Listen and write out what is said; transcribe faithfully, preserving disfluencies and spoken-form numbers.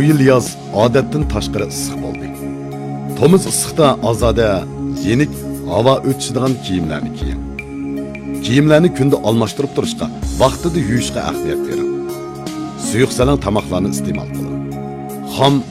yil yoz odatdan tashqari issiq bo'ldi. To'miz issiqda ozoda, yenik havo o'tishadigan kiyimlarni kiying. Kiyimlarni kunda almashtirib turishga, vaqtida yuvishga ahamiyat bering. Suyuq salang tomoqlarni iste'mol qiling. Xom